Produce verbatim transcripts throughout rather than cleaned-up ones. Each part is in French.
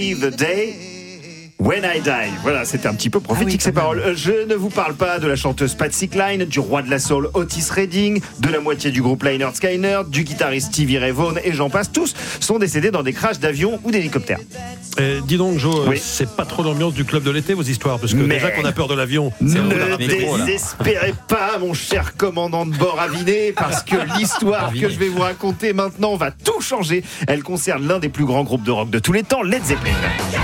The Day When I Die. Voilà, c'était un petit peu prophétique ah oui, ces paroles. Je ne vous parle pas de la chanteuse Patsy Cline, du roi de la soul Otis Redding, de la moitié du groupe Lynyrd Skynyrd, du guitariste Stevie Ray Vaughan et j'en passe. Tous sont décédés dans des crashs d'avions ou d'hélicoptères. Et dis donc, Joe, oui. c'est pas trop l'ambiance du club de l'été, vos histoires, parce que Mais déjà qu'on a peur de l'avion. C'est ne désespérez pas, mon cher commandant de bord aviné, parce que l'histoire que je vais vous raconter maintenant va tout changer. Elle concerne l'un des plus grands groupes de rock de tous les temps, Led Zeppelin.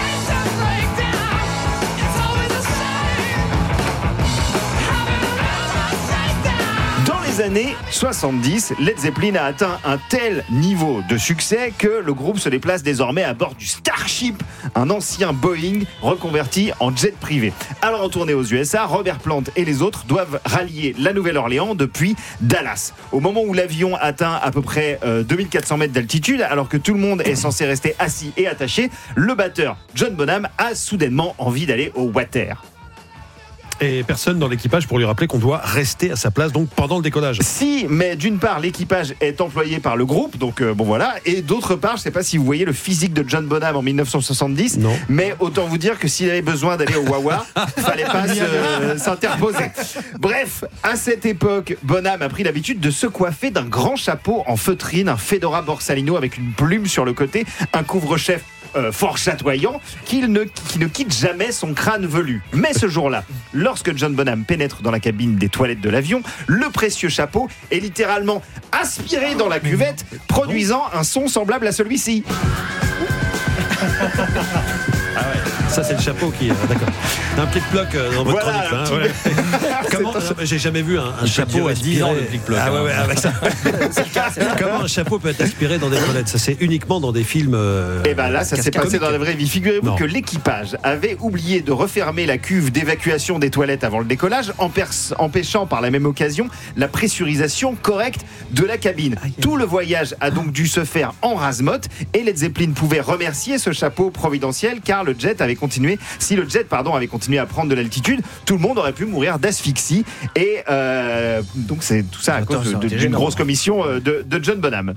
Années soixante-dix, Led Zeppelin a atteint un tel niveau de succès que le groupe se déplace désormais à bord du Starship, un ancien Boeing reconverti en jet privé. Alors en tournée aux U S A, Robert Plant et les autres doivent rallier la Nouvelle-Orléans depuis Dallas. Au moment où l'avion atteint à peu près euh, deux mille quatre cents mètres d'altitude, alors que tout le monde est censé rester assis et attaché, le batteur John Bonham a soudainement envie d'aller au water. Et personne dans l'équipage pour lui rappeler qu'on doit rester à sa place donc pendant le décollage. Si, mais d'une part l'équipage est employé par le groupe, donc euh, bon voilà, et d'autre part, je sais pas si vous voyez le physique de John Bonham en dix-neuf cent soixante-dix, non. Mais autant vous dire que s'il avait besoin d'aller au Wawa, fallait pas se, euh, s'interposer. Bref, à cette époque, Bonham a pris l'habitude de se coiffer d'un grand chapeau en feutrine, un fedora borsalino avec une plume sur le côté, un couvre-chef Euh, fort chatoyant, qu'il ne, qui ne quitte jamais son crâne velu. Mais ce jour-là, lorsque John Bonham pénètre dans la cabine des toilettes de l'avion, le précieux chapeau est littéralement aspiré dans la cuvette, produisant un son semblable à celui-ci. Ah ouais, ça c'est le chapeau qui... Euh, d'accord. Un plic-ploc euh, dans votre voilà, chronique. Hein, ouais. Comment, euh, j'ai jamais vu un, un chapeau aspiré... ans, le plic-ploc. Ah ouais, ouais, avec ça. Comment un chapeau peut être aspiré dans des toilettes? Ça c'est uniquement dans des films... Euh, Et ben là, ça s'est passé dans la vraie vie. Figurez-vous non. que l'équipage avait oublié de refermer la cuve d'évacuation des toilettes avant le décollage, empers- empêchant par la même occasion la pressurisation correcte de la cabine. Tout le voyage a donc dû se faire en rase-motte et Led Zeppelin pouvait remercier ce chapeau providentiel car le jet avait continué, si le jet pardon avait continué à prendre de l'altitude, tout le monde aurait pu mourir d'asphyxie et euh, donc c'est tout ça à Attends, cause de, de, d'une grosse commission de, de John Bonham.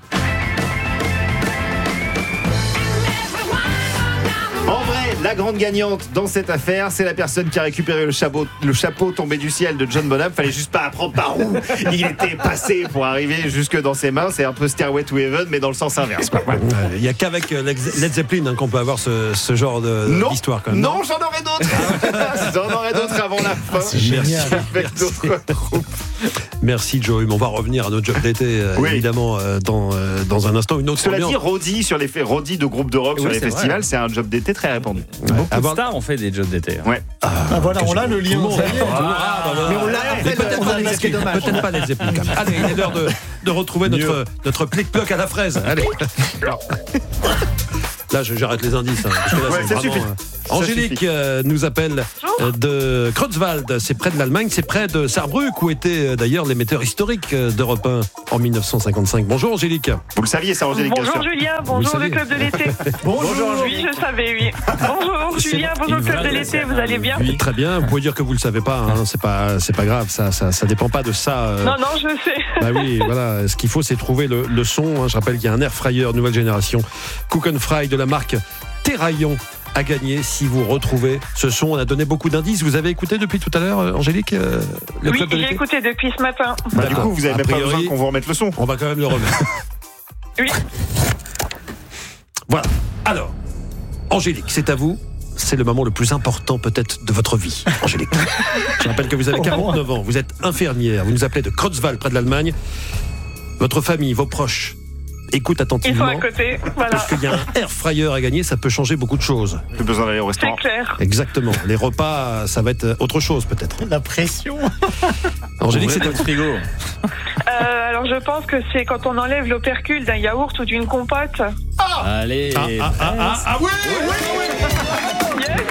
La grande gagnante dans cette affaire, c'est la personne qui a récupéré le chapeau, le chapeau tombé du ciel de John Bonham. Fallait juste pas apprendre par où il était passé pour arriver jusque dans ses mains. C'est un peu Stairway to Heaven, mais dans le sens inverse. Il ouais. n'y a qu'avec Led Zeppelin hein, qu'on peut avoir ce, ce genre de, non, d'histoire. Quand même. Non, j'en aurai d'autres. J'en aurai d'autres avant la fin. C'est génial. Avec d'autres groupes. Merci Joe. On va revenir à notre job d'été euh, oui. évidemment euh, dans, euh, dans un instant. Une autre Cela ambiance. dit, Roddy sur les faits, Roddy de groupes de rock oui, sur les festivals, vrai. C'est un job d'été très répandu. Ouais. Beaucoup Avoir... de stars ont fait des jobs d'été. Hein. Ouais. Ah, ah voilà, on a le lien. Ah, ah, bah, voilà. Mais on l'a après, peut-être, pas les Zeppelin, peut-être pas les Zeppelin. Allez, il est l'heure de, de retrouver notre, notre plic-ploc à la fraise. Allez. Là, je, j'arrête les indices. Hein, parce que là, ouais, c'est ça vraiment, suffit. Euh, Angélique euh, nous appelle euh, de Kreutzwald. C'est près de l'Allemagne, c'est près de Saarbrück, où étaient euh, d'ailleurs l'émetteur historique euh, d'Europe un en dix-neuf cent cinquante-cinq. Bonjour Angélique. Vous le saviez ça, Angélique? Bonjour Julien, bonjour le club de l'été. Bonjour. Oui, je savais, oui. Bonjour Julien, bonjour le club de l'été, vous allez bien? Oui, très bien. Vous pouvez dire que vous le savez pas, hein. c'est pas, c'est pas grave, ça, ça, ça dépend pas de ça. Euh... Non, non, je sais. Bah oui, voilà. Ce qu'il faut, c'est trouver le, le son. Hein. Je rappelle qu'il y a un air fryer nouvelle génération, Cook and Fry de la marque Terraillon à gagner si vous retrouvez ce son. On a donné beaucoup d'indices. Vous avez écouté depuis tout à l'heure, Angélique euh, le Oui, club de j'ai l'été écouté depuis ce matin. Bah, du coup, vous avez a même priori, pas besoin qu'on vous remette le son. On va quand même le remettre. Oui. Voilà. Alors, Angélique, c'est à vous. C'est le moment le plus important peut-être de votre vie, Angélique. Je rappelle que vous avez quarante-neuf ans. Vous êtes infirmière. Vous nous appelez de Kreutzwald, près de l'Allemagne. Votre famille, vos proches écoute attentivement. Ils sont à côté, voilà. Parce qu'il y a un air fryer à gagner, ça peut changer beaucoup de choses. Plus besoin d'aller au restaurant. C'est clair. Exactement. Les repas, ça va être autre chose peut-être. La pression. Angélique, c'est un frigo. Euh, alors je pense que c'est quand on enlève l'opercule d'un yaourt ou d'une compote. Ah Allez. Ah, ah, ah, ah, ah oui, oui, oui, oui. Yes.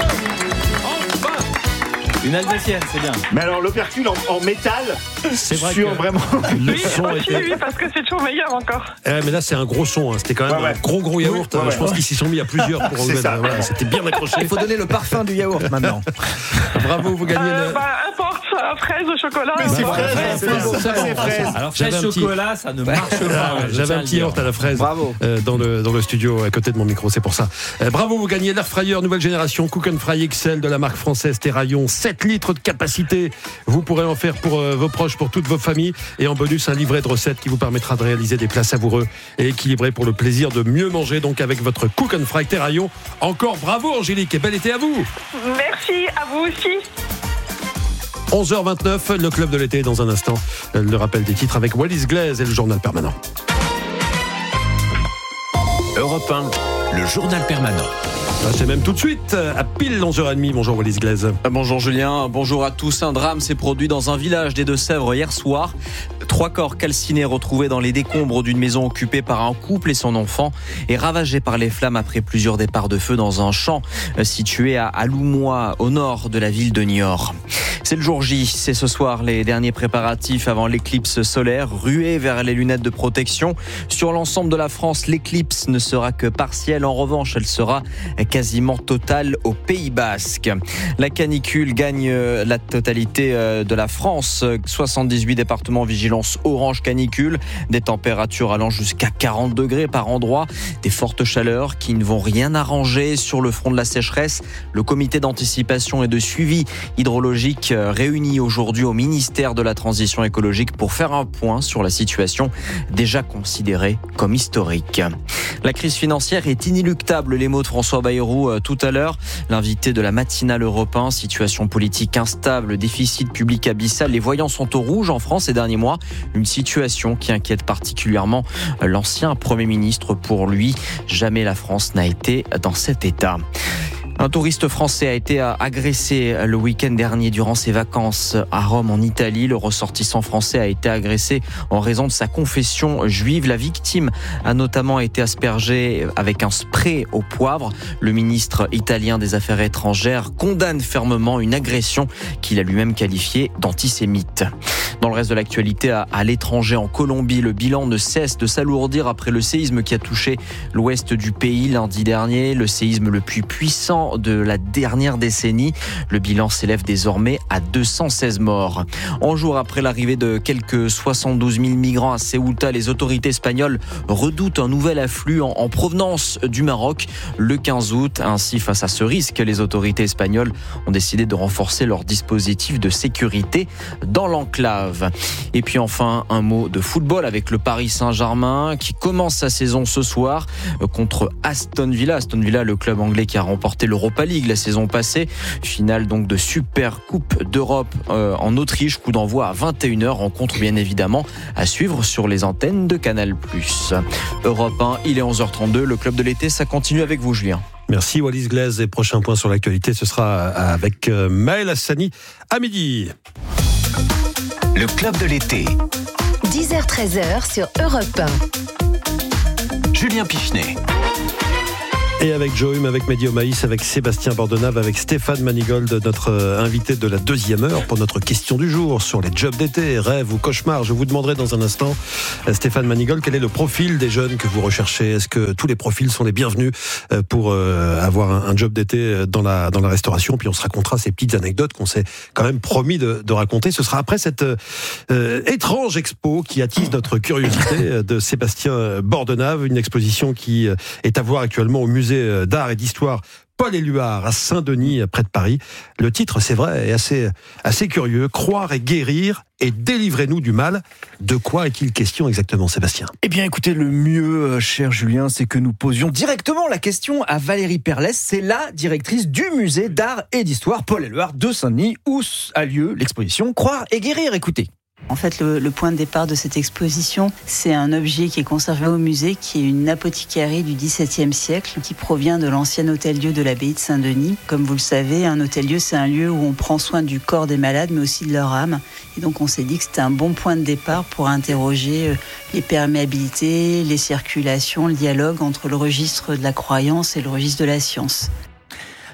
Une alsacienne, c'est bien. Mais alors l'opercule en, en métal, c'est vrai sur que vraiment. Le oui, son aussi, était... oui, parce que c'est toujours meilleur encore. Eh, mais là, c'est un gros son. Hein. C'était quand même ouais, ouais. un gros, gros yaourt. Oui, ouais, je pense ouais. qu'ils s'y sont mis à plusieurs pour c'est ça. Voilà, c'était bien accroché. Il faut donner le parfum du yaourt maintenant. Bravo, vous gagnez euh, le. Bah, importe, pas fraise au chocolat. Mais c'est Bah, fraise, ouais, c'est c'est bon, bon, ça, c'est c'est bon. fraise. Alors, J'avais fraise un petit- chocolat, ça ne marche pas. Ah, je J'avais tiens un à le petit dire. yaourt à la fraise Bravo. euh, dans, le, dans le studio à côté de mon micro, c'est pour ça. Euh, bravo, vous gagnez l'air fryer nouvelle génération Cook and Fry X L de la marque française Terraillon, sept litres de capacité. Vous pourrez en faire pour euh, vos proches, pour toutes vos familles, et en bonus un livret de recettes qui vous permettra de réaliser des plats savoureux et équilibrés pour le plaisir de mieux manger, donc avec votre Cook and Fry Terraillon. Encore bravo Angélique et bel été à vous. Merci, à vous aussi. onze heures vingt-neuf, le club de l'été dans un instant. Euh, Le rappel des titres avec Wallis Glaise et le journal permanent. Europe un, le journal permanent. Ah, c'est même tout de suite, à pile onze heures trente. Bonjour Wallis Glaise. Bonjour Julien, bonjour à tous. Un drame s'est produit dans un village des Deux-Sèvres hier soir. Trois corps calcinés retrouvés dans les décombres d'une maison occupée par un couple et son enfant et ravagés par les flammes après plusieurs départs de feu dans un champ situé à Aloumois, au nord de la ville de Niort. C'est le jour J, c'est ce soir les derniers préparatifs avant l'éclipse solaire, ruée vers les lunettes de protection. Sur l'ensemble de la France, l'éclipse ne sera que partielle. En revanche, elle sera quasiment totale au Pays Basque. La canicule gagne la totalité de la France. soixante-dix-huit départements vigilance orange canicule. Des températures allant jusqu'à quarante degrés par endroit. Des fortes chaleurs qui ne vont rien arranger sur le front de la sécheresse. Le comité d'anticipation et de suivi hydrologique réuni aujourd'hui au ministère de la Transition écologique pour faire un point sur la situation déjà considérée comme historique. La crise financière est inéluctable, les mots de François Bayrou euh, tout à l'heure. L'invité de la matinale Europe un, situation politique instable, déficit public abyssal. Les voyants sont au rouge en France ces derniers mois. Une situation qui inquiète particulièrement l'ancien Premier ministre. Pour lui, jamais la France n'a été dans cet état. Un touriste français a été agressé le week-end dernier durant ses vacances à Rome en Italie. Le ressortissant français a été agressé en raison de sa confession juive. La victime a notamment été aspergée avec un spray au poivre. Le ministre italien des Affaires étrangères condamne fermement une agression qu'il a lui-même qualifiée d'antisémite. Dans le reste de l'actualité, à, à l'étranger, en Colombie, le bilan ne cesse de s'alourdir après le séisme qui a touché l'ouest du pays lundi dernier. Le séisme le plus puissant de la dernière décennie. Le bilan s'élève désormais à deux cent seize morts. En jour après l'arrivée de quelques soixante-douze mille migrants à Ceuta, les autorités espagnoles redoutent un nouvel afflux en, en provenance du Maroc le quinze août. Ainsi, face à ce risque, les autorités espagnoles ont décidé de renforcer leur dispositif de sécurité dans l'enclave. Et puis enfin, un mot de football avec le Paris Saint-Germain qui commence sa saison ce soir contre Aston Villa. Aston Villa, le club anglais qui a remporté l'Europa League la saison passée. Finale donc de Super Coupe d'Europe euh, en Autriche. Coup d'envoi à vingt et une heures. Rencontre bien évidemment à suivre sur les antennes de Canal plus. Europe un, il est onze heures trente-deux. Le club de l'été, ça continue avec vous, Julien. Merci Wallis Glaise. Et prochain point sur l'actualité, ce sera avec Maël Hassani à midi. Le club de l'été. dix heures treize heures sur Europe un. Julien Pichenet. Et avec Joum, avec Mehdi Omaïs, avec Sébastien Bordenave, avec Stéphane Manigold, notre invité de la deuxième heure pour notre question du jour sur les jobs d'été, rêves ou cauchemars. Je vous demanderai dans un instant, Stéphane Manigold, quel est le profil des jeunes que vous recherchez? Est-ce que tous les profils sont les bienvenus pour avoir un job d'été dans la, dans la restauration? Puis on se racontera ces petites anecdotes qu'on s'est quand même promis de, de raconter. Ce sera après cette euh, étrange expo qui attise notre curiosité de Sébastien Bordenave, une exposition qui est à voir actuellement au musée d'art et d'histoire Paul Éluard à Saint-Denis, près de Paris. Le titre, c'est vrai, est assez, assez curieux. Croire et guérir et délivrez-nous du mal. De quoi est-il question exactement, Sébastien? Eh bien, écoutez, le mieux, cher Julien, c'est que nous posions directement la question à Valérie Perlès. C'est la directrice du musée d'art et d'histoire Paul Éluard de Saint-Denis, où a lieu l'exposition Croire et guérir. Écoutez. En fait, le, le point de départ de cette exposition, c'est un objet qui est conservé au musée, qui est une apothicairie du dix-septième siècle, qui provient de l'ancien hôtel-dieu de l'abbaye de Saint-Denis. Comme vous le savez, un hôtel-dieu, c'est un lieu où on prend soin du corps des malades, mais aussi de leur âme. Et donc, on s'est dit que c'était un bon point de départ pour interroger les perméabilités, les circulations, le dialogue entre le registre de la croyance et le registre de la science.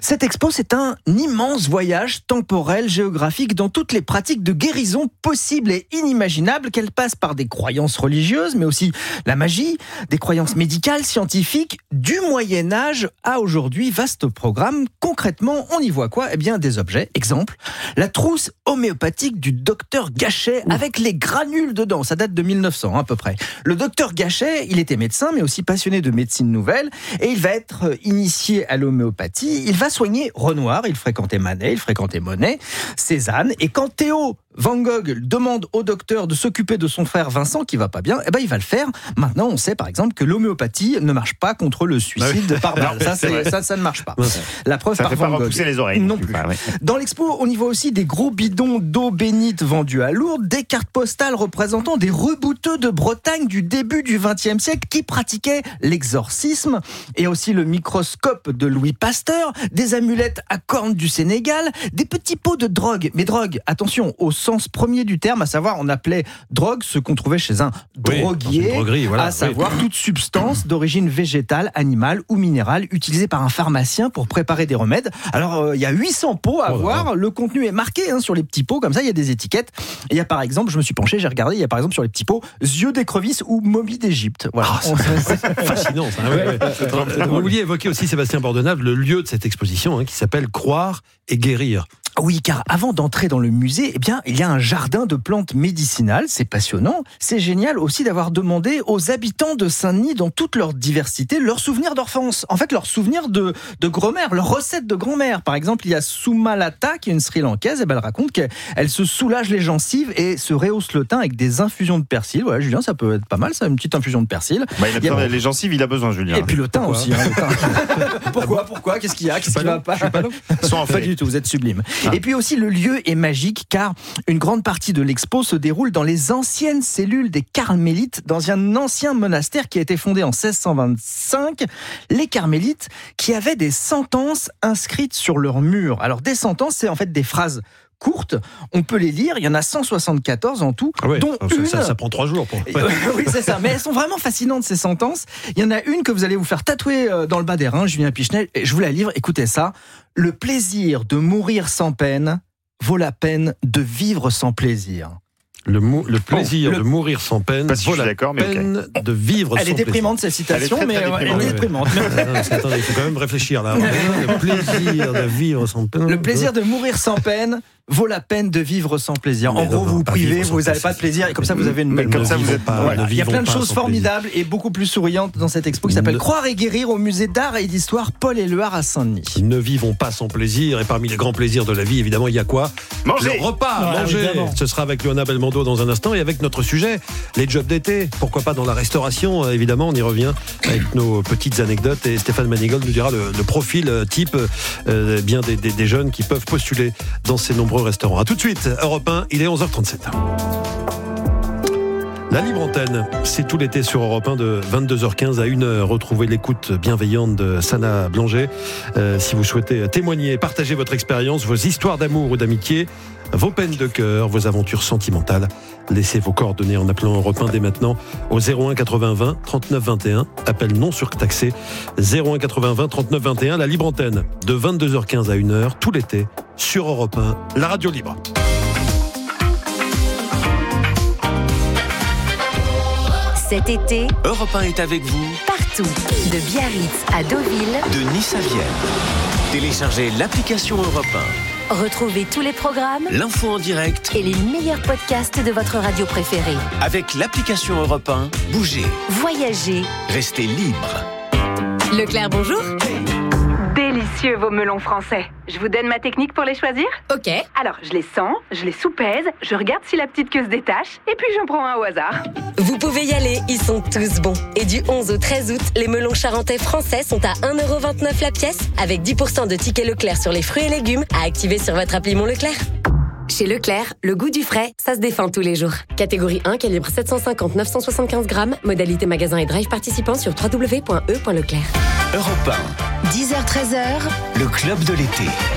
Cette expo, c'est un immense voyage temporel, géographique, dans toutes les pratiques de guérison possibles et inimaginables, qu'elles passent par des croyances religieuses, mais aussi la magie, des croyances médicales, scientifiques, du Moyen-Âge à aujourd'hui. Vaste programme. Concrètement, on y voit quoi ? Eh bien, des objets. Exemple, la trousse homéopathique du docteur Gachet avec les granules dedans. Ça date de mille neuf cents, à peu près. Le docteur Gachet, il était médecin, mais aussi passionné de médecine nouvelle, et il va être initié à l'homéopathie. Il va soigner Renoir, il fréquentait Manet, il fréquentait Monet, Cézanne, et quand Théo Van Gogh demande au docteur de s'occuper de son frère Vincent qui va pas bien, eh ben il va le faire. Maintenant, on sait par exemple que l'homéopathie ne marche pas contre le suicide oui. par balle. Ça, c'est, ça, ça ne marche pas. Ouais. La preuve ça par fait Van pas Gogh. repousser les oreilles. Non plus. Bah, ouais. Dans l'expo, on y voit aussi des gros bidons d'eau bénite vendus à Lourdes, des cartes postales représentant des rebouteux de Bretagne du début du vingtième siècle qui pratiquaient l'exorcisme, et aussi le microscope de Louis Pasteur, des amulettes à cornes du Sénégal, des petits pots de drogue. Mais drogue, attention, au sens premier du terme, à savoir, on appelait drogue ce qu'on trouvait chez un oui, droguier, droguerie, voilà, à savoir oui. toute substance d'origine végétale, animale ou minérale utilisée par un pharmacien pour préparer des remèdes. Alors, il euh, y a huit cents pots à oh, voir. oh. Le contenu est marqué hein, sur les petits pots, comme ça, il y a des étiquettes. Il y a par exemple, je me suis penché, j'ai regardé, il y a par exemple sur les petits pots, yeux d'écrevisse ou momie d'Égypte. Voilà. Ah, c'est fascinant, ça. Ouais, ouais. Vous vouliez évoquer aussi, Sébastien Bordenave, le lieu de cette exposition hein, qui s'appelle Croire et guérir. Oui, car avant d'entrer dans le musée, eh bien, il y a un jardin de plantes médicinales. C'est passionnant. C'est génial aussi d'avoir demandé aux habitants de Saint-Denis, dans toute leur diversité, leurs souvenirs d'enfance. En fait, leurs souvenirs de, de grand-mère, leurs recettes de grand-mère. Par exemple, il y a Soumalata, qui est une Sri-Lankaise, et ben, elle raconte qu'elle se soulage les gencives et se rehausse le teint avec des infusions de persil. Voilà, Julien, ça peut être pas mal, ça, une petite infusion de persil. Bah, il a besoin, il y a... Les gencives, il a besoin, Julien. Et puis le teint Pourquoi aussi. Hein, le teint. Pourquoi Pourquoi Qu'est-ce qu'il y a Qu'est-ce qui va pas, pas Ils sont en Pas du tout, vous êtes sublime. Ah. Et puis aussi, le lieu est magique car une grande partie de l'expo se déroule dans les anciennes cellules des Carmélites, dans un ancien monastère qui a été fondé en seize cent vingt-cinq. Les Carmélites qui avaient des sentences inscrites sur leurs murs. Alors, des sentences, c'est en fait des phrases courtes, on peut les lire, il y en a cent soixante-quatorze en tout, ah oui, dont ça, une... Ça, ça prend trois jours pour... oui, c'est ça, mais elles sont vraiment fascinantes ces sentences. Il y en a une que vous allez vous faire tatouer dans le bas des reins, Julien Pichenet, et je vous la livre, écoutez ça. Le plaisir de mourir sans peine vaut la peine de vivre sans plaisir. Le, mou- le plaisir oh, le... de mourir sans peine si vaut la peine okay. de vivre elle sans est déprimante plaisir. Cette citation, elle mais très, très elle est déprimante. Attendez, il faut quand même réfléchir là. Le plaisir de vivre sans peine. Le plaisir de mourir sans peine vaut la peine de vivre sans plaisir. En mais gros, non, vous vous privez, vous n'avez pas de plaisir, et comme ça, vous avez une belle. Comme ça, vous êtes pas. Voilà. Il y a plein de choses formidables et beaucoup plus souriantes dans cette expo qui s'appelle ne... Croire et guérir au musée d'art et d'histoire Paul Éluard à Saint-Denis. Ne vivons pas sans plaisir, et parmi les grands plaisirs de la vie, évidemment, il y a quoi ? Manger. Le repas, ouais, manger. Évidemment. Ce sera avec Johanna Belmondo dans un instant et avec notre sujet, les jobs d'été. Pourquoi pas dans la restauration, évidemment, on y revient avec nos petites anecdotes et Stéphane Manigold nous dira le, le profil type euh, bien des, des, des jeunes qui peuvent postuler dans ces nombreux restaurants. À tout de suite. Europe un, il est onze heures trente-sept. La libre antenne, c'est tout l'été sur Europe un de vingt-deux heures quinze à une heure. Retrouvez l'écoute bienveillante de Sana Blanger. Euh, si vous souhaitez témoigner, partager votre expérience, vos histoires d'amour ou d'amitié, vos peines de cœur, vos aventures sentimentales, laissez vos coordonnées en appelant Europe un dès maintenant au zéro un quatre-vingts vingt trente-neuf vingt et un. Appel non surtaxé zéro un quatre-vingts vingt trente-neuf vingt et un. La libre antenne de vingt-deux heures quinze à une heure tout l'été sur Europe un, la radio libre. Cet été, Europe un est avec vous partout, de Biarritz à Deauville, de Nice à Vienne. Téléchargez l'application Europe un. Retrouvez tous les programmes, l'info en direct et les meilleurs podcasts de votre radio préférée. Avec l'application Europe un, bougez, voyagez, restez libre. Leclerc, bonjour. Délicieux vos melons français. Je vous donne ma technique pour les choisir ? Ok. Alors, je les sens, je les soupèse, je regarde si la petite queue se détache, et puis j'en prends un au hasard. Vous pouvez y aller, ils sont tous bons. Et du onze au treize août, les melons charentais français sont à un euro vingt-neuf la pièce, avec dix pour cent de tickets Leclerc sur les fruits et légumes à activer sur votre appli Mon Leclerc. Chez Leclerc, le goût du frais, ça se défend tous les jours. Catégorie un, calibre sept cent cinquante à neuf cent soixante-quinze grammes, modalité magasin et drive participant sur w w w point e point leclerc. Europe un. dix heures treize heures. Le club de l'été.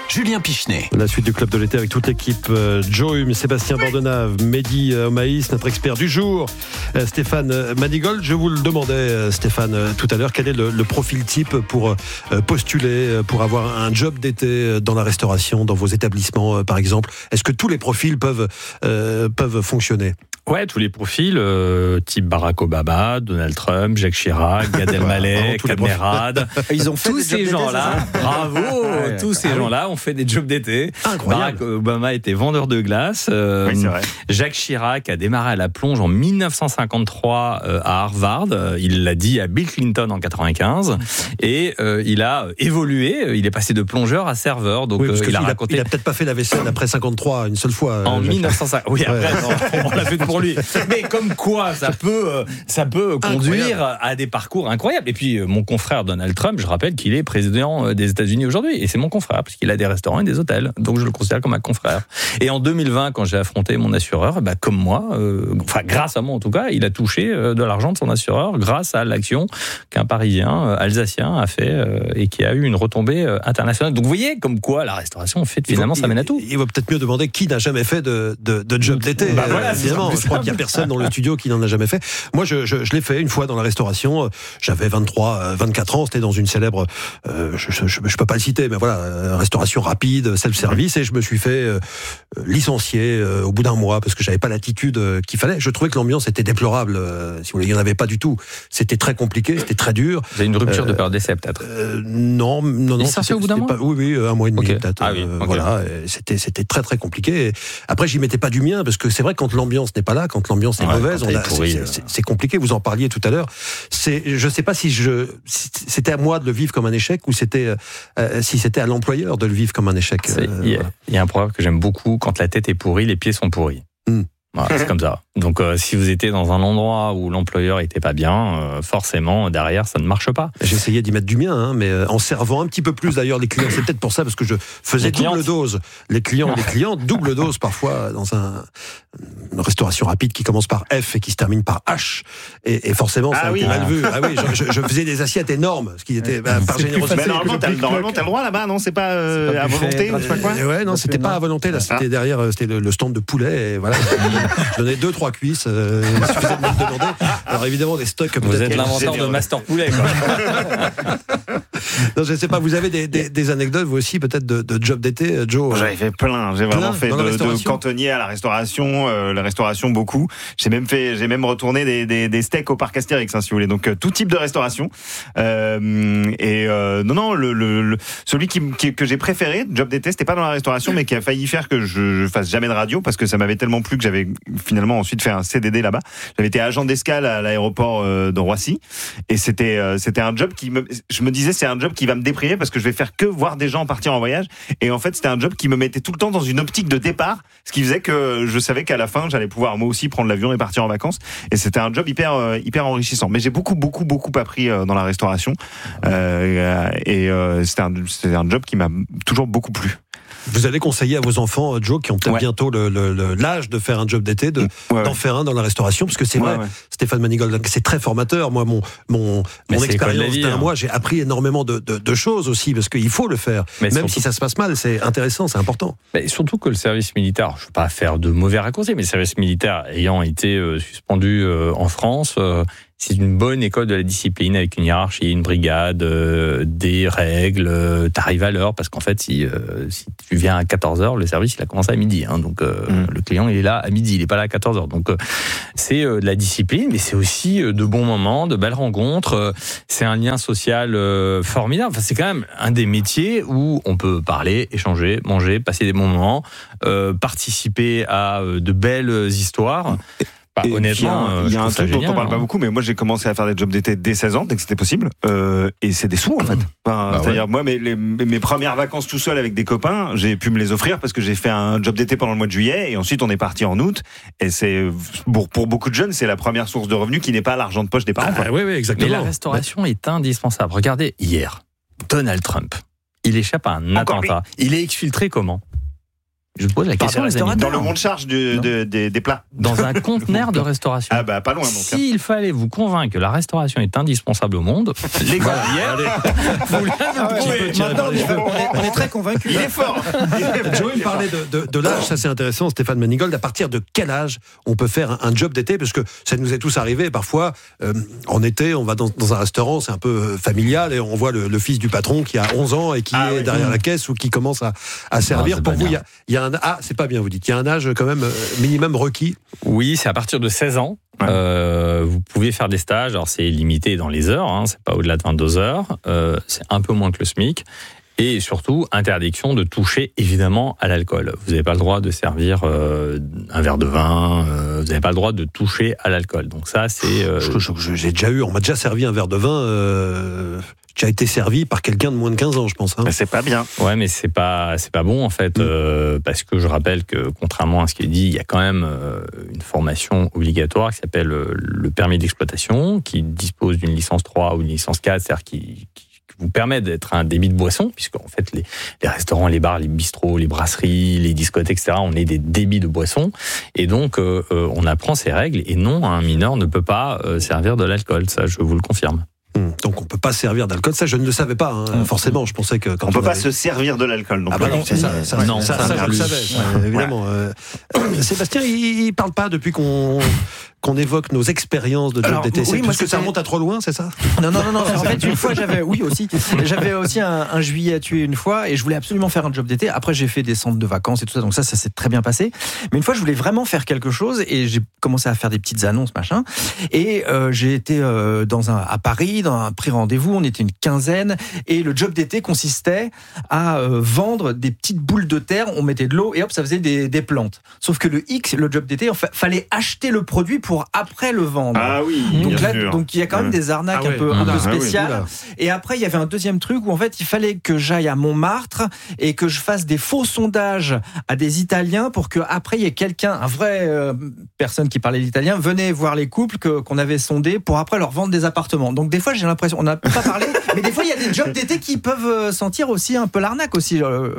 Julien Pichenet. La suite du Club de l'été avec toute l'équipe. Euh, Joe Hume, Sébastien Bordenave, Mehdi euh, Omaïs, notre expert du jour, euh, Stéphane Manigold. Je vous le demandais, euh, Stéphane, euh, tout à l'heure, quel est le, le profil type pour euh, postuler, euh, pour avoir un job d'été dans la restauration, dans vos établissements, euh, par exemple. Est-ce que tous les profils peuvent, euh, peuvent fonctionner ? Ouais, tous les profils, euh, type Barack Obama, Donald Trump, Jacques Chirac, Gad Elmaleh, Kadmerad. Ils ont fait tous des ces jobs gens-là, d'été, bravo, ouais. tous ces Ah gens-là ont fait des jobs d'été. Incroyable. Barack Obama était vendeur de glace. Euh, Oui, c'est vrai. Jacques Chirac a démarré à la plonge en dix-neuf cent cinquante-trois euh, à Harvard. Il l'a dit à Bill Clinton en quatre-vingt-quinze. Et euh, il a évolué. Il est passé de plongeur à serveur. Donc Oui, parce euh, que il a il a, raconté. il a peut-être pas fait la vaisselle après cinquante-trois une seule fois. En Jacques. dix-neuf cent cinquante. Oui, après, Ouais. non, on l'a fait pour lui. Mais comme quoi, ça peut, euh, ça peut conduire Incroyable. à des parcours incroyables. Et puis, euh, mon confrère Donald Trump, je rappelle qu'il est président euh, des États-Unis aujourd'hui. Et c'est mon confrère, parce qu'il a des restaurants et des hôtels. Donc, je le considère comme un confrère. Et en deux mille vingt, quand j'ai affronté mon assureur, bah, comme moi, euh, enfin, grâce à moi en tout cas, il a touché euh, de l'argent de son assureur grâce à l'action qu'un Parisien euh, alsacien a fait euh, et qui a eu une retombée euh, internationale. Donc, vous voyez comme quoi la restauration, en fait, finalement, il, ça mène à tout. Il, il va peut-être mieux demander qui n'a jamais fait de, de, de job d'été. Bah voilà, c'est évidemment, ça. je crois qu'il n'y a personne dans le studio qui n'en a jamais fait. Moi, je, je, je l'ai fait une fois dans la restauration. J'avais vingt-trois, vingt-quatre ans. C'était dans une célèbre, euh, je, je, je, je peux pas le citer, mais voilà, euh, restauration rapide, self-service, et je me suis fait euh, licencier euh, au bout d'un mois parce que j'avais pas l'attitude euh, qu'il fallait. Je trouvais que l'ambiance était déplorable. Euh, si vous voulez, il y en avait pas du tout. C'était très compliqué, c'était très dur. Vous avez une rupture Euh, de période d'essai peut-être. Euh, non, non, non. Licencié c'était- au bout d'un c'était mois pas- Oui, oui, un mois et demi Ok. peut-être. Ah oui, Euh, ok. Voilà, et c'était c'était très très compliqué. Et après, j'y mettais pas du mien parce que c'est vrai que quand l'ambiance n'est pas là, quand l'ambiance est Ouais, mauvaise, quand on elle a- est pourrie, c'est- euh. c'est c'est compliqué. Vous en parliez tout à l'heure. C'est, je sais pas si je, si c'était à moi de le vivre comme un échec ou c'était euh, si c'était à l'employeur de le vivre comme un échec. C'est- Euh, Il y, a- voilà. il y a un proverbe que j'aime beaucoup, quand la tête est pourrie, les pieds sont pourris. Hmm. Voilà, c'est comme ça. Donc euh, si vous étiez dans un endroit où l'employeur était pas bien, euh, forcément derrière ça ne marche pas. J'essayais d'y mettre du mien, hein, mais euh, en servant un petit peu plus d'ailleurs les clients. C'est peut-être pour ça parce que je faisais Les double clientes. dose. Les clients, les clients, double dose parfois dans un, une restauration rapide qui commence par F et qui se termine par H. Et, et forcément, ça Ah a oui. été mal vu. Ah oui, je, je- je faisais des assiettes énormes, ce qui était bah, par C'est plus générosité. Mais facile normalement, que t'as le normalement, t'as le droit là-bas, non? C'est pas, euh, C'est pas à buffet, volonté, pas je sais pas quoi? Et ouais, non, Ça c'était fait pas non. à volonté. Là, c'était derrière, euh, c'était le, le stand de poulet. Et voilà, je donnais deux, trois cuisses. Euh, il suffisait de me le demander. Alors évidemment, des stocks. Vous peut-être- êtes l'inventeur de génial. Master Poulet, quoi. Non, je sais pas. Vous avez des, des, des anecdotes, vous aussi, peut-être de, de job d'été, Joe. J'avais fait plein, j'ai vraiment Plein, fait dans la de, de restauration. cantonnier à la restauration, euh, la restauration beaucoup. J'ai même fait, j'ai même retourné des, des, des steaks au parc Astérix, hein, si vous voulez. Donc euh, tout type de restauration. Euh, et euh, non, non, le, le, le- celui qui, qui- que j'ai préféré, job d'été, c'était pas dans la restauration, mais qui a failli faire que je, je fasse jamais de radio parce que ça m'avait tellement plu que j'avais finalement ensuite fait un C D D là-bas. J'avais été agent d'escale à l'aéroport euh, de Roissy et c'était euh, c'était un job qui me, je me disais c'est un job qui va me déprimer parce que je vais faire que voir des gens partir en voyage. Et en fait, c'était un job qui me mettait tout le temps dans une optique de départ, ce qui faisait que je savais qu'à la fin, j'allais pouvoir moi aussi prendre l'avion et partir en vacances. Et c'était un job hyper, euh, hyper enrichissant. Mais j'ai beaucoup, beaucoup, beaucoup appris euh, dans la restauration. Euh, et euh, c'était un, c'était un job qui m'a toujours beaucoup plu. Vous allez conseiller à vos enfants, euh, Joe, qui ont peut-être Ouais. bientôt le, le- le- l'âge de faire un job d'été, de, Ouais, d'en ouais. faire un dans la restauration, parce que c'est Ouais, vrai, ouais. Stéphane Manigold, c'est très formateur. Moi, mon, mon, Mais mon c'est l'école de la expérience vie, d'un hein. mois, j'ai appris énormément de, de, de choses aussi, parce qu'il faut le faire. Mais Même surtout- si ça se passe mal, c'est intéressant, c'est important. Mais surtout que le service militaire, je ne veux pas faire de mauvais raccourcis, mais le service militaire ayant été euh, suspendu euh, en France, euh, c'est une bonne école de la discipline avec une hiérarchie, une brigade, euh, des règles, euh, t'arrives à l'heure, parce qu'en fait, si, euh, si tu viens à quatorze heures, le service, il a commencé à midi. Hein, donc, euh, Mm. le client, il est là à midi, il n'est pas là à quatorze heures. Donc, euh, c'est euh, de la discipline, mais c'est aussi euh, de bons moments, de belles rencontres. Euh, c'est un lien social euh, formidable. Enfin, c'est quand même un des métiers où on peut parler, échanger, manger, passer des bons moments, euh, participer à euh, de belles histoires. Bah, Et honnêtement, il y a un, il y a euh, un je trouve ça truc dont on génial, parle pas hein. beaucoup, mais moi j'ai commencé à faire des jobs d'été dès seize ans, dès que c'était possible, euh, et c'est des sous en fait. Enfin, Bah c'est-à-dire ouais. moi mes, les- mes premières vacances tout seul avec des copains, j'ai pu me les offrir parce que j'ai fait un job d'été pendant le mois de juillet, et ensuite on est parti en août, et c'est pour, pour beaucoup de jeunes c'est la première source de revenus qui n'est pas l'argent de poche des parents. quoi. Ah, oui, oui, exactement. Mais la restauration est indispensable. Regardez, hier, Donald Trump, il échappe à un Encore attentat. Il est exfiltré comment ? Je pose la question. Les amis. Dans le monte-charge du, de, de, des plats. Dans un conteneur de restauration. Ah bah pas loin donc. S'il hein. fallait vous convaincre que la restauration est indispensable au monde, les gars, hier, vous l'avez ah ouais, oui, maintenant, on, est, on est très convaincus. Il est fort. Joey me parlait de, de, de l'âge, ça c'est intéressant, Stéphane Manigold. À partir de quel âge on peut faire un, un job d'été? Parce que ça nous est tous arrivé parfois. Euh, en été, on va dans, dans un restaurant, c'est un peu familial, et on voit le, le fils du patron qui a onze ans et qui ah, est oui. derrière mmh. la caisse ou qui commence à, à servir. Ah, Pour vous, il y a, y a un ah, c'est pas bien, vous dites. Il y a un âge quand même minimum requis. Oui, c'est à partir de seize ans. Ouais. Euh, vous pouvez faire des stages. Alors c'est limité dans les heures, hein, c'est pas au-delà de vingt-deux heures. Euh, c'est un peu moins que le SMIC. Et surtout, interdiction de toucher évidemment à l'alcool. Vous n'avez pas le droit de servir euh, un verre de vin, euh, vous n'avez pas le droit de toucher à l'alcool. Donc ça, c'est... Euh... Je, je, je, j'ai déjà eu, on m'a déjà servi un verre de vin, euh, qui a été servi par quelqu'un de moins de quinze ans, je pense. Hein. Mais c'est pas bien. Ouais, mais c'est pas, c'est pas bon en fait, mmh. euh, parce que je rappelle que contrairement à ce qui est dit, il y a quand même euh, une formation obligatoire qui s'appelle euh, le permis d'exploitation, qui dispose d'une licence trois ou une licence quatre, c'est-à-dire qui... qui vous permet d'être un débit de boisson, puisque en fait les, les restaurants, les bars, les bistrots, les brasseries, les discothèques, et cetera, on est des débits de boisson, et donc euh, euh, on apprend ces règles, et non, un mineur ne peut pas euh, servir de l'alcool, ça je vous le confirme. Donc on peut pas servir d'alcool, ça je ne le savais pas, hein. Forcément, je pensais que quand on, on peut avait... pas se servir de l'alcool. Donc ah bah non, c'est ça, ça, non, ça, ça, ça, ça je le savais, ouais, évidemment. Ouais. Euh, Sébastien, il, il parle pas depuis qu'on qu'on évoque nos expériences de job d'été. Oui, parce que ça remonte à trop loin, c'est ça? Non, non, non, non. En fait, une fois, j'avais, oui aussi, j'avais aussi un, un juillet à tuer une fois, et je voulais absolument faire un job d'été. Après, j'ai fait des centres de vacances et tout ça, donc ça, ça s'est très bien passé. Mais une fois, je voulais vraiment faire quelque chose, et j'ai commencé à faire des petites annonces, machin. Et euh, j'ai été euh, dans un à Paris, dans un pré-rendez-vous. On était une quinzaine, et le job d'été consistait à euh, vendre des petites boules de terre. On mettait de l'eau, et hop, ça faisait des, des plantes. Sauf que le X, le job d'été, en fait, fallait acheter le produit pour après le vendre. Ah oui. Donc là, sûr. donc il y a quand même des arnaques ah ouais. un peu, un peu spéciales. Ah oui. Et après, il y avait un deuxième truc où en fait, il fallait que j'aille à Montmartre et que je fasse des faux sondages à des Italiens pour que après il y ait quelqu'un, un vrai euh, personne qui parlait l'italien, venait voir les couples que qu'on avait sondés pour après leur vendre des appartements. Donc des fois, j'ai l'impression, on n'a pas parlé, mais des fois il y a des jobs d'été qui peuvent sentir aussi un peu l'arnaque aussi. Euh,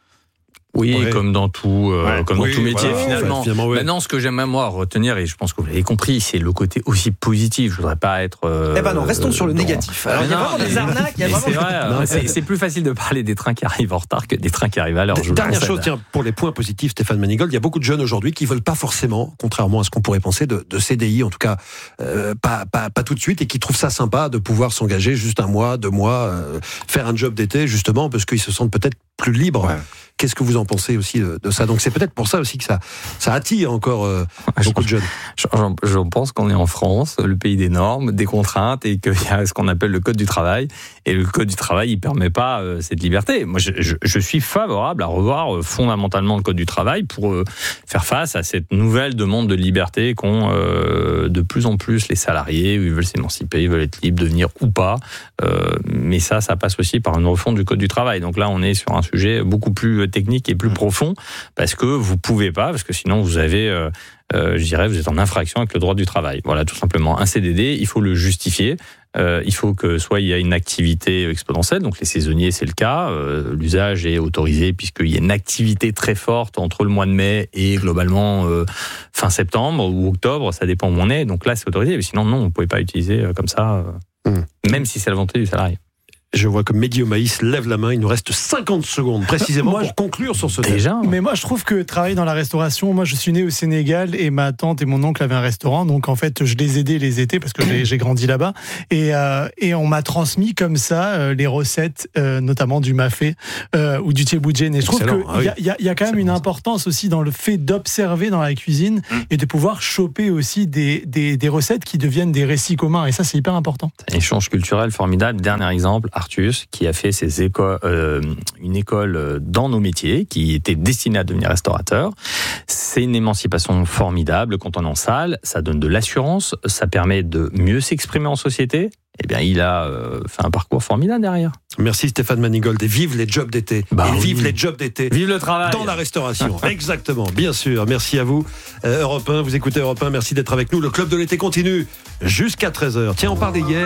Oui, ouais. comme dans tout, euh, ouais. comme oui, dans tout métier voilà, finalement. En fait, ouais. Maintenant, ce que j'aime moi retenir, et je pense que vous l'avez compris, c'est le côté aussi positif. Je voudrais pas être. Euh, eh ben non, restons euh, sur le dans... négatif. Alors, il y a vraiment des arnaques. Il y a vraiment... C'est vrai. Non, c'est, c'est plus facile de parler des trains qui arrivent en retard que des trains qui arrivent à l'heure. Dernière chose, tiens, pour les points positifs, Stéphane Manigold, il y a beaucoup de jeunes aujourd'hui qui veulent pas forcément, contrairement à ce qu'on pourrait penser, de, de C D I, en tout cas, euh, pas, pas, pas tout de suite, et qui trouvent ça sympa de pouvoir s'engager juste un mois, deux mois, euh, faire un job d'été, justement, parce qu'ils se sentent peut-être plus libres. Ouais. Qu'est-ce que vous en pensez aussi de, de ça? Donc c'est peut-être pour ça aussi que ça, ça attire encore euh, beaucoup de jeunes. Je, je, je pense qu'on est en France, le pays des normes, des contraintes, et qu'il y a ce qu'on appelle le code du travail. Et le code du travail, il permet pas euh, cette liberté. Moi, je, je, je suis favorable à revoir euh, fondamentalement le code du travail pour euh, faire face à cette nouvelle demande de liberté qu'ont euh, de plus en plus les salariés, où ils veulent s'émanciper, ils veulent être libres, devenir ou pas. Euh, mais ça, ça passe aussi par une refonte du code du travail. Donc là, on est sur un sujet beaucoup plus technique et plus profond, parce que vous pouvez pas, parce que sinon vous avez, euh, euh, je dirais, vous êtes en infraction avec le droit du travail. Voilà, tout simplement. Un C D D, il faut le justifier. Euh, il faut que soit il y a une activité exponentielle, donc les saisonniers c'est le cas, euh, l'usage est autorisé puisqu'il y a une activité très forte entre le mois de mai et globalement euh, fin septembre ou octobre, ça dépend où on est, donc là c'est autorisé, mais sinon non, on ne pouvait pas utiliser euh, comme ça, euh, mmh. même si c'est la volonté du salarié. Je vois que Mehdi Omaïs lève la main. Il nous reste cinquante secondes précisément moi, pour conclure sur ce thème. Déjà. Mais moi, je trouve que travailler dans la restauration, moi, je suis né au Sénégal et ma tante et mon oncle avaient un restaurant. Donc, en fait, je les aidais les étés parce que j'ai, j'ai grandi là-bas. Et, euh, et on m'a transmis comme ça euh, les recettes, euh, notamment du mafé euh, ou du tchéboudjen. Et je trouve qu'il ah oui. y, y, y a quand même une importance aussi dans le fait d'observer dans la cuisine mmh. et de pouvoir choper aussi des, des, des recettes qui deviennent des récits communs. Et ça, c'est hyper important. Un échange culturel formidable. Dernier exemple, Artus, qui a fait ses éco- euh, une école dans nos métiers, qui était destinée à devenir restaurateur. C'est une émancipation formidable quand on est en salle, ça donne de l'assurance, ça permet de mieux s'exprimer en société. Eh bien, il a euh, fait un parcours formidable derrière. Merci Stéphane Manigold, et vive les jobs d'été. Bah et oui. vive les jobs d'été. Vive le travail. Dans la restauration. Exactement, bien sûr. Merci à vous. Euh, Europe un, vous écoutez Europe un, merci d'être avec nous. Le club de l'été continue jusqu'à treize heures. Tiens, on parlait hier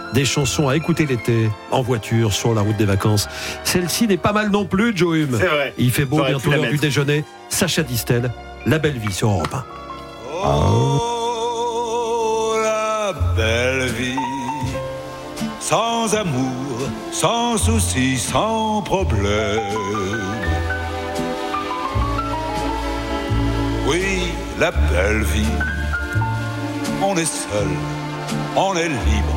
des chansons à écouter l'été, en voiture, sur la route des vacances. Celle-ci n'est pas mal non plus, Joe Hume. C'est vrai. Il fait beau, J'aurais bientôt pu la l'heure du mettre. déjeuner. Sacha Distel, La Belle Vie sur Europe un. Oh, la belle vie, sans amour, sans soucis, sans problème. Oui, la belle vie, on est seul, on est libre,